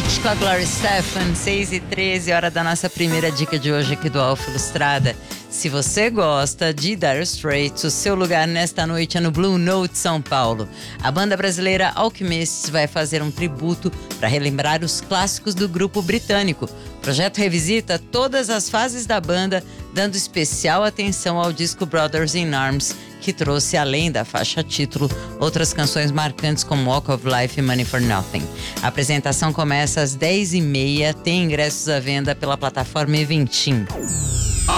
Com a Gloria Estefan, 6h13, hora da nossa primeira dica de hoje aqui do Alfa Ilustrada. Se você gosta de Dire Straits, o seu lugar nesta noite é no Blue Note São Paulo. A banda brasileira Alchemists vai fazer um tributo para relembrar os clássicos do grupo britânico. O projeto revisita todas as fases da banda, dando especial atenção ao disco Brothers in Arms, que trouxe, além da faixa título, outras canções marcantes como Walk of Life e Money for Nothing. A apresentação começa às 10h30, tem ingressos à venda pela plataforma Eventim.